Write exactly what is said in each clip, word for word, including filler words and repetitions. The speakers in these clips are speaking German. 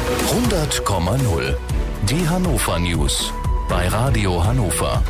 hundert Komma null. Die Hannover News bei Radio Hannover.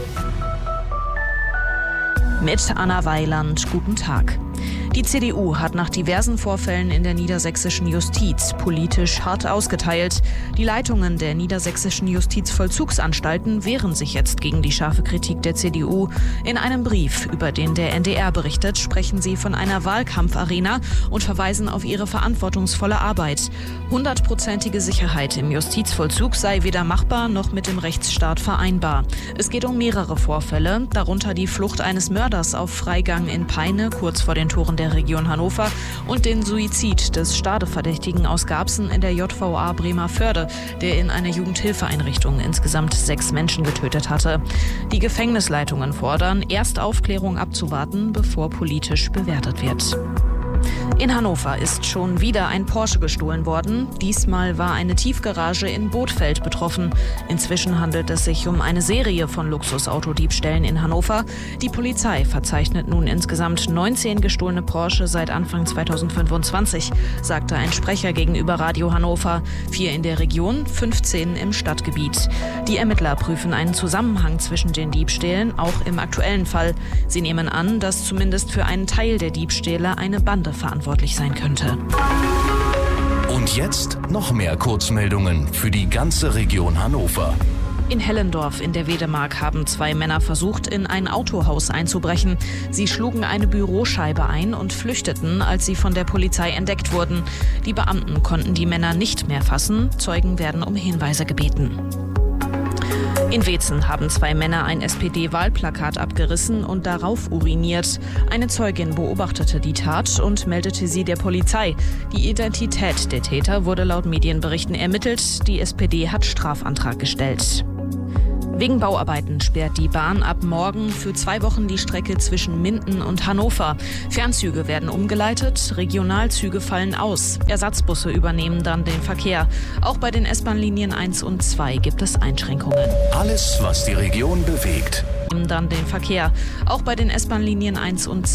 Mit Anna Weiland, guten Tag. Die C D U hat nach diversen Vorfällen in der niedersächsischen Justiz politisch hart ausgeteilt. Die Leitungen der niedersächsischen Justizvollzugsanstalten wehren sich jetzt gegen die scharfe Kritik der C D U. In einem Brief, über den der N D R berichtet, sprechen sie von einer Wahlkampfarena und verweisen auf ihre verantwortungsvolle Arbeit. Hundertprozentige Sicherheit im Justizvollzug sei weder machbar noch mit dem Rechtsstaat vereinbar. Es geht um mehrere Vorfälle, darunter die Flucht eines Mörders auf Freigang in Peine, kurz vor den Toren der Region Hannover, und den Suizid des Stadeverdächtigen aus Garbsen in der J V A Bremervörde, der in einer Jugendhilfeeinrichtung insgesamt sechs Menschen getötet hatte. Die Gefängnisleitungen fordern, erst Aufklärung abzuwarten, bevor politisch bewertet wird. In Hannover ist schon wieder ein Porsche gestohlen worden. Diesmal war eine Tiefgarage in Bothfeld betroffen. Inzwischen handelt es sich um eine Serie von Luxusautodiebstählen in Hannover. Die Polizei verzeichnet nun insgesamt neunzehn gestohlene Porsche seit Anfang zweitausendfünfundzwanzig, sagte ein Sprecher gegenüber Radio Hannover. Vier in der Region, fünfzehn im Stadtgebiet. Die Ermittler prüfen einen Zusammenhang zwischen den Diebstählen, auch im aktuellen Fall. Sie nehmen an, dass zumindest für einen Teil der Diebstähle eine Bande verantwortlich sein könnte. Und jetzt noch mehr Kurzmeldungen für die ganze Region Hannover. In Hellendorf in der Wedemark haben zwei Männer versucht, in ein Autohaus einzubrechen. Sie schlugen eine Büroscheibe ein und flüchteten, als sie von der Polizei entdeckt wurden. Die Beamten konnten die Männer nicht mehr fassen. Zeugen werden um Hinweise gebeten. In Weetzen haben zwei Männer ein S P D-Wahlplakat abgerissen und darauf uriniert. Eine Zeugin beobachtete die Tat und meldete sie der Polizei. Die Identität der Täter wurde laut Medienberichten ermittelt. Die S P D hat Strafantrag gestellt. Wegen Bauarbeiten sperrt die Bahn ab morgen für zwei Wochen die Strecke zwischen Minden und Hannover. Fernzüge werden umgeleitet, Regionalzüge fallen aus. Ersatzbusse übernehmen dann den Verkehr. Auch bei den S-Bahn-Linien eins und zwei gibt es Einschränkungen. Alles, was die Region bewegt. Dann den Verkehr. Auch bei den S-Bahn-Linien eins und zwei.